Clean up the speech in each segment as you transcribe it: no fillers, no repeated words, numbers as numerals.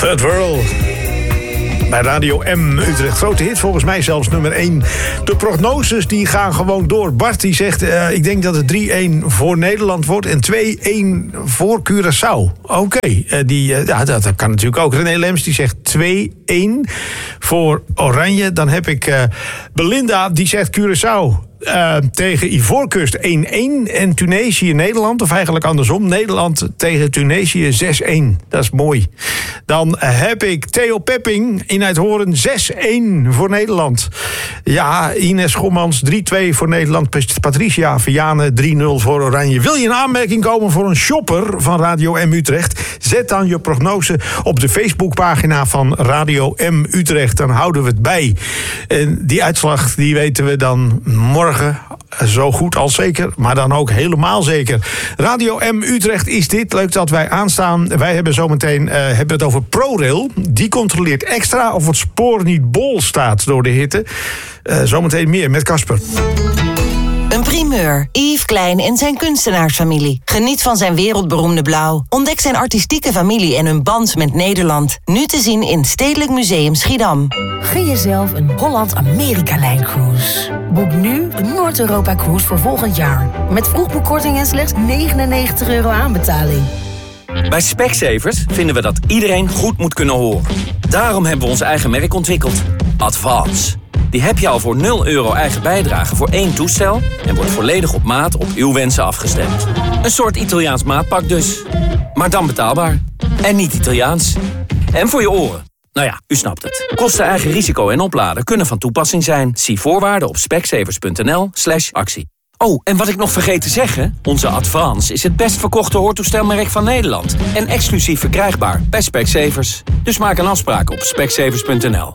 Third World. Bij Radio M Utrecht. Grote hit, volgens mij zelfs nummer 1. De prognoses die gaan gewoon door. Bart die zegt, ik denk dat het 3-1 voor Nederland wordt en 2-1 voor Curaçao. Oké, dat kan natuurlijk ook. René Lems die zegt 2-1 voor Oranje. Dan heb ik Belinda, die zegt Curaçao tegen Ivoorkust 1-1 en Tunesië-Nederland, of eigenlijk andersom, Nederland tegen Tunesië 6-1. Dat is mooi. Dan heb ik Theo Pepping in Uithoorn 6-1 voor Nederland. Ja, Ines Schommans 3-2 voor Nederland. Patricia Vianen 3-0 voor Oranje. Wil je in aanmerking komen voor een shopper van Radio M Utrecht? Zet dan je prognose op de Facebookpagina van Radio M Utrecht. Dan houden we het bij. En die uitslag die weten we dan morgen. Zo goed als zeker, maar dan ook helemaal zeker. Radio M Utrecht is dit. Leuk dat wij aanstaan. Wij hebben zometeen het over ProRail. Die controleert extra of het spoor niet bol staat door de hitte. Zometeen meer met Casper. Een primeur. Yves Klein en zijn kunstenaarsfamilie. Geniet van zijn wereldberoemde blauw. Ontdek zijn artistieke familie en hun band met Nederland. Nu te zien in Stedelijk Museum Schiedam. Gun jezelf een Holland-Amerika-lijn-cruise. Boek nu de Noord-Europa-cruise voor volgend jaar. Met vroegboekkorting en slechts €99 aanbetaling. Bij Specsavers vinden we dat iedereen goed moet kunnen horen. Daarom hebben we ons eigen merk ontwikkeld. Advance. Die heb je al voor €0 eigen bijdrage voor 1 toestel en wordt volledig op maat op uw wensen afgestemd. Een soort Italiaans maatpak dus. Maar dan betaalbaar. En niet Italiaans. En voor je oren. Nou ja, u snapt het. Kosten, eigen risico en opladen kunnen van toepassing zijn. Zie voorwaarden op specsavers.nl/actie. Oh, en wat ik nog vergeet te zeggen, onze Advance is het best verkochte hoortoestelmerk van Nederland. En exclusief verkrijgbaar bij Specsavers. Dus maak een afspraak op specsavers.nl.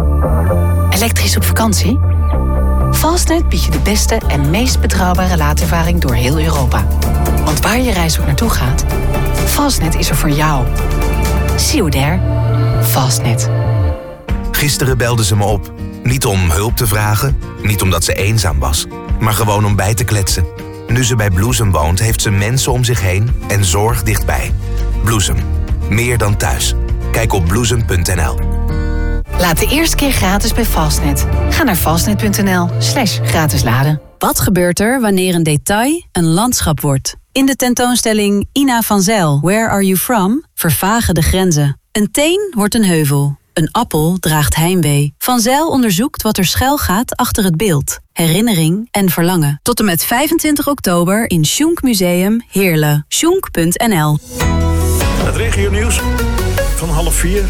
Elektrisch op vakantie? Fastnet biedt je de beste en meest betrouwbare laadervaring door heel Europa. Want waar je reis ook naartoe gaat, Fastnet is er voor jou. See you there. Fastnet. Gisteren belde ze me op. Niet om hulp te vragen, niet omdat ze eenzaam was, maar gewoon om bij te kletsen. Nu ze bij Bloesem woont, heeft ze mensen om zich heen en zorg dichtbij. Bloesem. Meer dan thuis. Kijk op bloesem.nl. Laat de eerste keer gratis bij Fastnet. Ga naar fastnet.nl/gratis laden. Wat gebeurt er wanneer een detail een landschap wordt? In de tentoonstelling Ina van Zijl, Where Are You From? Vervagen de grenzen. Een teen wordt een heuvel. Een appel draagt heimwee. Van Zijl onderzoekt wat er schuil gaat achter het beeld. Herinnering en verlangen. Tot en met 25 oktober in Schunk Museum Heerlen. Schunk.nl. Het regionieuws van 3:30.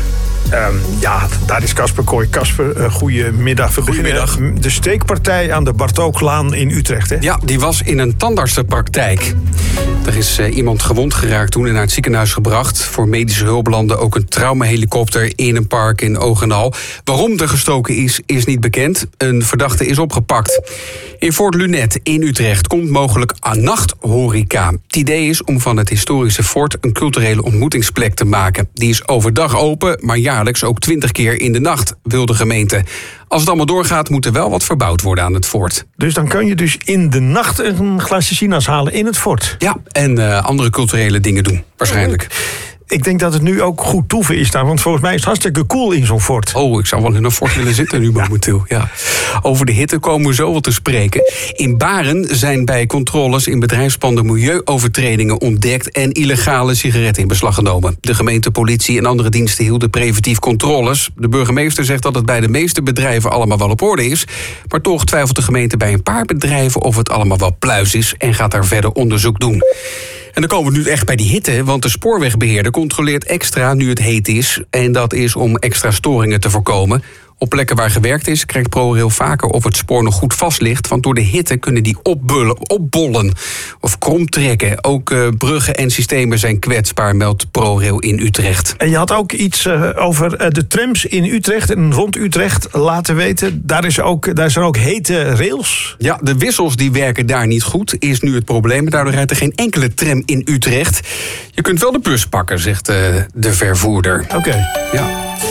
Daar is Casper Kooi. Casper, goedemiddag. Goedemiddag. De steekpartij aan de Bartooklaan in Utrecht, hè? Ja, die was in een tandartsenpraktijk. Er is iemand gewond geraakt toen en naar het ziekenhuis gebracht. Voor medische hulp landde ook een traumahelikopter in een park in Ogenal. Waarom er gestoken is niet bekend. Een verdachte is opgepakt. In Fort Lunet in Utrecht komt mogelijk nachthoreca. Het idee is om van het historische fort een culturele ontmoetingsplek te maken. Die is overdag open, maar jaarlijks ook 20 keer in de nacht, wil de gemeente. Als het allemaal doorgaat, moet er wel wat verbouwd worden aan het fort. Dus dan kun je dus in de nacht een glaasje sinaas halen in het fort? Ja, en andere culturele dingen doen, waarschijnlijk. Ik denk dat het nu ook goed toeven is daar, want volgens mij is het hartstikke cool in zo'n fort. Oh, ik zou wel in een fort willen zitten nu momenteel. Ja. Over de hitte komen we zo wel te spreken. In Baren zijn bij controles in bedrijfspanden milieuovertredingen ontdekt en illegale sigaretten in beslag genomen. De gemeente, politie en andere diensten hielden preventief controles. De burgemeester zegt dat het bij de meeste bedrijven allemaal wel op orde is. Maar toch twijfelt de gemeente bij een paar bedrijven of het allemaal wel pluis is en gaat daar verder onderzoek doen. En dan komen we nu echt bij die hitte, want de spoorwegbeheerder controleert extra nu het heet is. En dat is om extra storingen te voorkomen. Op plekken waar gewerkt is, kijkt ProRail vaker of het spoor nog goed vast ligt. Want door de hitte kunnen die opbollen of kromtrekken. Ook bruggen en systemen zijn kwetsbaar, meldt ProRail in Utrecht. En je had ook iets over de trams in Utrecht en rond Utrecht laten weten. Daar zijn ook hete rails. Ja, de wissels die werken daar niet goed, is nu het probleem. Daardoor rijdt er geen enkele tram in Utrecht. Je kunt wel de bus pakken, zegt de vervoerder. Oké. Ja.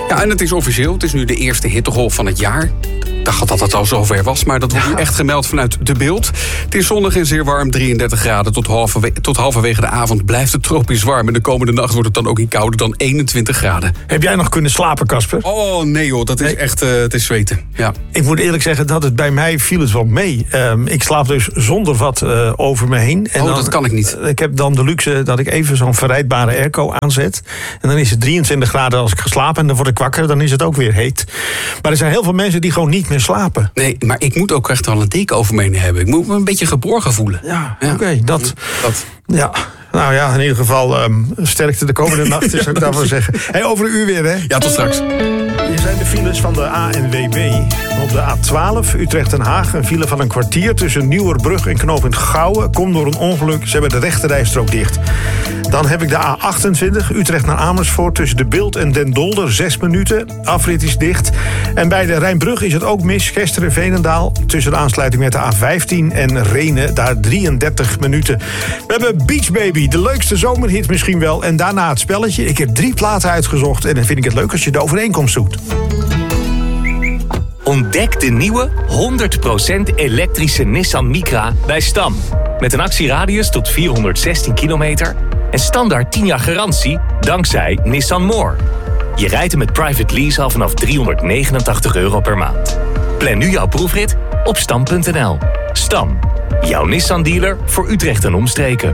Ja, en het is officieel. Het is nu de eerste hittegolf van het jaar. Ik dacht dat het al zover was, maar dat wordt nu echt gemeld vanuit De Bild. Het is zonnig en zeer warm, 33 graden. Tot halverwege de avond blijft het tropisch warm. En de komende nacht wordt het dan ook niet kouder dan 21 graden. Heb jij nog kunnen slapen, Casper? Oh, nee hoor, dat is echt het is zweten. Ja. Ik moet eerlijk zeggen dat het bij mij viel het wel mee. Ik slaap dus zonder wat over me heen. En dat kan ik niet. Ik heb dan de luxe dat ik even zo'n verrijdbare airco aanzet. En dan is het 23 graden als ik geslapen en dan word ik wakker. Dan is het ook weer heet. Maar er zijn heel veel mensen die gewoon niet meer slapen. Nee, maar ik moet ook echt wel een deken over me heen hebben. Ik moet me een beetje geborgen voelen. Ja. Oké, dat. Ja. Nou ja, in ieder geval sterkte de komende nacht, zou ik daarvoor zeggen. Hey, over een uur weer, hè? Ja, tot straks. Hier zijn de files van de ANWB. Op de A12 Utrecht-Den Haag een file van een kwartier tussen Nieuwerbrug en knooppunt Gouwen. Komt door een ongeluk, ze hebben de rechterrijstrook dicht. Dan heb ik de A28 Utrecht naar Amersfoort tussen de Bilt en Den Dolder 6 minuten. Afrit is dicht. En bij de Rijnbrug is het ook mis. Gisteren-Veenendaal tussen de aansluiting met de A15 en Renen, daar 33 minuten. We hebben Beach Baby, de leukste zomerhit misschien wel. En daarna het spelletje. Ik heb 3 platen uitgezocht en dan vind ik het leuk als je de overeenkomst zoekt. Ontdek de nieuwe 100% elektrische Nissan Micra bij Stam. Met een actieradius tot 416 kilometer en standaard 10 jaar garantie dankzij Nissan More. Je rijdt hem met private lease al vanaf €389 per maand. Plan nu jouw proefrit op stam.nl. Stam, jouw Nissan dealer voor Utrecht en omstreken.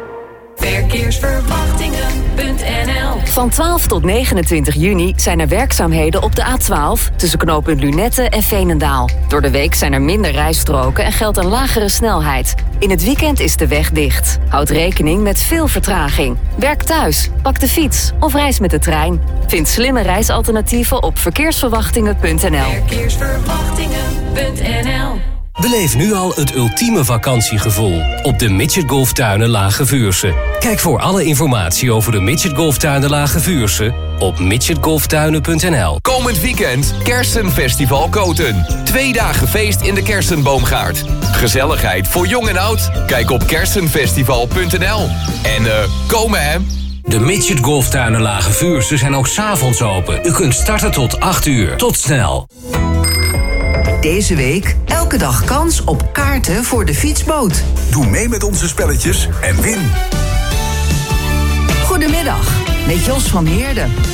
Verkeersverwachtingen.nl. Van 12 tot 29 juni zijn er werkzaamheden op de A12... tussen knooppunt Lunette en Veenendaal. Door de week zijn er minder rijstroken en geldt een lagere snelheid. In het weekend is de weg dicht. Houd rekening met veel vertraging. Werk thuis, pak de fiets of reis met de trein. Vind slimme reisalternatieven op verkeersverwachtingen.nl. Verkeersverwachtingen.nl. Beleef nu al het ultieme vakantiegevoel op de Midget Golftuinen Lage Vuursche. Kijk voor alle informatie over de Midget Golftuinen Lage Vuursche op midgetgolftuinen.nl. Komend weekend Kersenfestival Koten. 2 dagen feest in de Kersenboomgaard. Gezelligheid voor jong en oud? Kijk op kersenfestival.nl. En komen hè! De Midget Golftuinen Lage Vuursche zijn ook 's avonds open. U kunt starten tot 8 uur. Tot snel! Deze week elke dag kans op kaarten voor de fietsboot. Doe mee met onze spelletjes en win. Goedemiddag, met Jos van Heerden.